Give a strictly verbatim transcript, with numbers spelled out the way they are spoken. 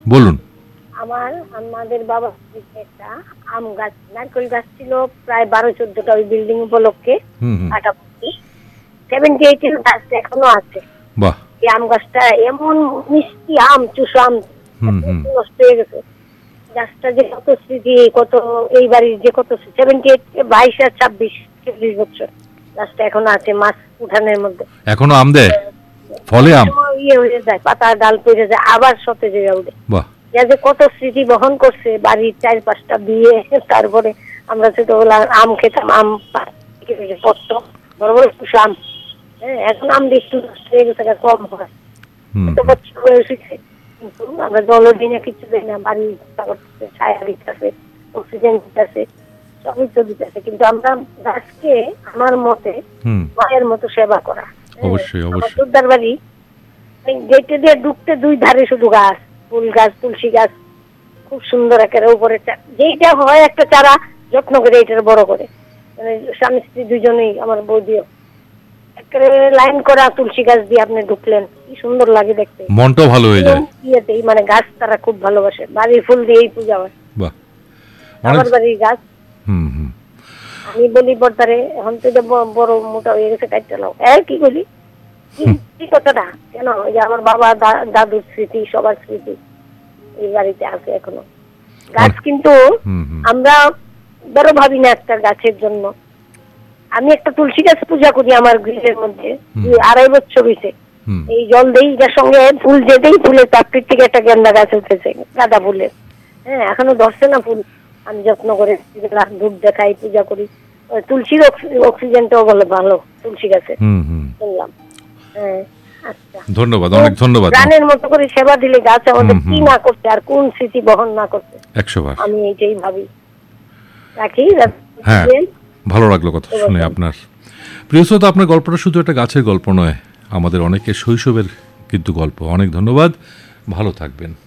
বলুন। আমার আমাদের বাবা একটা আম গাছ, নারকেল গাছ ছিল প্রায় বারো চোদ্দটা ওই বিল্ডিং উপলক্ষে কাটাকুটি। সেভেন্টি এইট এর গাছ এখনো আছে। বাহ। এই আম গাছটা এমন মিষ্টি আম, চুষো আম, নষ্ট হয়ে গেছে। গাছটা যে কত স্মৃতি, কত এই বাড়ির যে কত সেভেন্টি এইট বাইশ আর ছাব্বিশ চল্লিশ বছর গাছটা এখনো আছে মাছ উঠানের মধ্যে। এখনো আম দেয়, ফলে আম ইয়ে হয়ে যায়, পাতা ডাল পড়ে যায়, আবার সতেজ হয়ে উঠে। বাহ। যে কত স্মৃতি বহন করছে বাড়ির চার পাঁচটা বিয়ে, তারপরে আমরা ছোটবেলা আম খেতাম, আম পড়তো বড় বড় চুষো আম। হ্যাঁ, এখন আম একটু নষ্ট হয়ে গেছে, কম হয়, এত বছর বয়স হয়েছে, কিন্তু আমরা জলও দিই না, কিছু দিই না, বাড়ি করতেছে, ছায়া দিতেছে, অক্সিজেন দিতেছে, সবই তো দিতেছে, কিন্তু আমরা গাছকে আমার মতে মায়ের মতো সেবা করা। অবশ্যই অবশ্যই। দুর্দার বাড়ি গেটে দিয়ে ঢুকতে দুই ধারে শুধু গাছ, ফুল গাছ, তুলসী গাছ, খুব সুন্দর একেবারে উপরে যেইটা হয় একটা চারা যত্ন করে এইটার বড় করে, মানে স্বামী স্ত্রী দুজনেই, আমার বৌদিও একেবারে লাইন করা তুলসী গাছ দিয়ে আপনি ঢুকলেন, কি সুন্দর লাগে দেখতে, মনটাও ভালো হয়ে যায়। ইয়েতেই মানে গাছ তারা খুব ভালোবাসে, বাড়ির ফুল দিয়েই পূজা হয়। বাহ। আমার বাড়ির গাছ। হুম হুম। আমি বলি বর্তারে, এখন তো বড় মোটা হয়ে গেছে, কাটতে নাও। হ্যাঁ, কি বলি কি কথাটা কেন, ওই যে আমার বাবা দাদুর স্মৃতি, সবার স্মৃতি এই বাড়িতে আছে এখনো। গাছ কিন্তু আমরা বড় ভাবি না একটা গাছের জন্য। আমি একটা তুলসী গাছ পূজা করি আমার গৃহের মধ্যে, আড়াই বছর হয়েছে। এই জল দেই, যার সঙ্গে ফুল যেতেই ফুলের প্রাকৃতিক থেকে একটা গেন্দা গাছ উঠেছে, গাঁদা ফুলের। হ্যাঁ, এখনো ধরছে না ফুল, আমি যত্ন করে ধূপ দেখাই, পূজা করি। তুলসীর অক্সিজেনটাও বলে ভালো তুলসী গাছে, শুনলাম। হ্যাঁ, আচ্ছা, ধন্যবাদ, অনেক ধন্যবাদ। গানের মতো করে সেবা দিলে গাছ আমাদের কি না করছে, আর কোন স্মৃতি বহন না করছে, একশো বার আমি এইটাই ভাবি। রাখি। হ্যাঁ, ভালো লাগলো কথা শুনে আপনার। প্রিয় শ্রোতা, আপনার গল্পটা শুধু একটা গাছের গল্প নয়, আমাদের অনেকের শৈশবের কিন্তু গল্প। অনেক ধন্যবাদ, ভালো থাকবেন।